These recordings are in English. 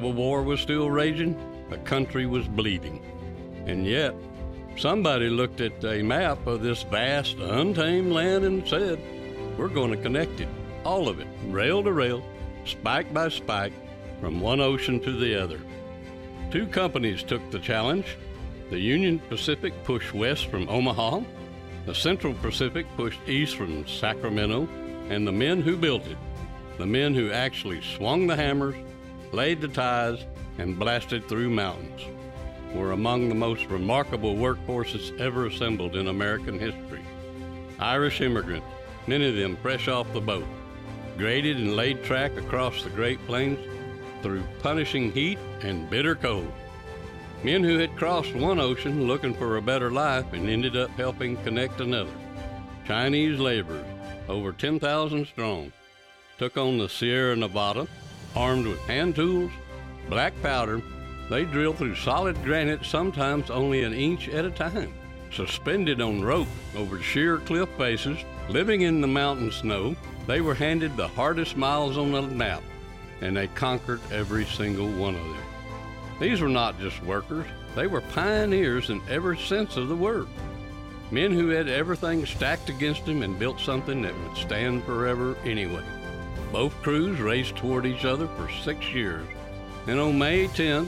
Civil War was still raging. The country was bleeding. And yet, somebody looked at a map of this vast, untamed land and said, we're going to connect it, all of it, rail to rail, spike by spike, from one ocean to the other. Two companies took the challenge. The Union Pacific pushed west from Omaha, the Central Pacific pushed east from Sacramento, and the men who built it, the men who actually swung the hammers, laid the ties, and blasted through mountains, were among the most remarkable workforces ever assembled in American history. Irish immigrants, many of them fresh off the boat, graded and laid track across the Great Plains through punishing heat and bitter cold. Men who had crossed one ocean looking for a better life and ended up helping connect another. Chinese laborers, over 10,000 strong, took on the Sierra Nevada, armed with hand tools, black powder. They drilled through solid granite, sometimes only an inch at a time. Suspended on rope over sheer cliff faces, living in the mountain snow, they were handed the hardest miles on the map, and they conquered every single one of them. These were not just workers, they were pioneers in every sense of the word. Men who had everything stacked against them and built something that would stand forever anyway. Both crews raced toward each other for 6 years, and on May 10,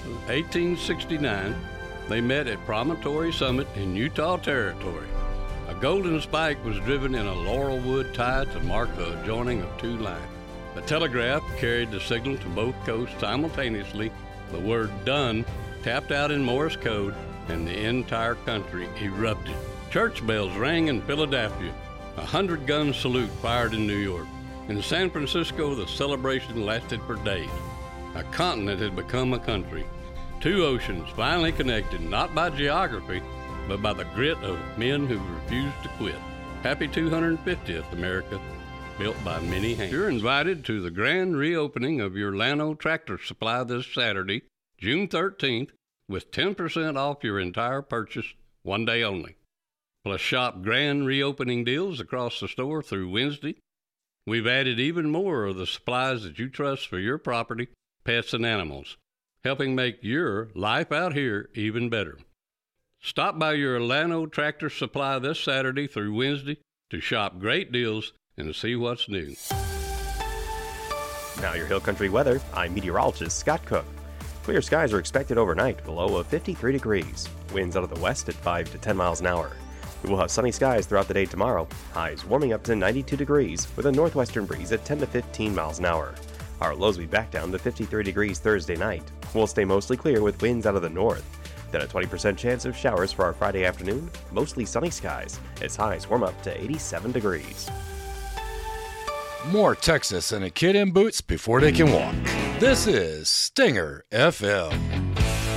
1869, they met at Promontory Summit in Utah Territory. A golden spike was driven in a laurel wood tie to mark the joining of two lines. The telegraph carried the signal to both coasts simultaneously. The word done tapped out in Morse code, and the entire country erupted. Church bells rang in Philadelphia. 100-gun salute fired in New York. In San Francisco, the celebration lasted for days. A continent had become a country. Two oceans finally connected, not by geography, but by the grit of men who refused to quit. Happy 250th, America, built by many hands. You're invited to the grand reopening of your Llano Tractor Supply this Saturday, June 13th, with 10% off your entire purchase, one day only. Plus shop grand reopening deals across the store through Wednesday. We've added even more of the supplies that you trust for your property, pets, and animals, helping make your life out here even better. Stop by your Llano Tractor Supply this Saturday through Wednesday to shop great deals and see what's new. Now your Hill Country weather, I'm meteorologist Scott Cook. Clear skies are expected overnight with a low of 53 degrees. Winds out of the west at 5 to 10 miles an hour. We will have sunny skies throughout the day tomorrow. Highs warming up to 92 degrees with a northwestern breeze at 10 to 15 miles an hour. Our lows will be back down to 53 degrees Thursday night. We'll stay mostly clear with winds out of the north. Then a 20% chance of showers for our Friday afternoon. Mostly sunny skies as highs warm up to 87 degrees. More Texas and a kid in boots before they can walk. This is Stinger FM.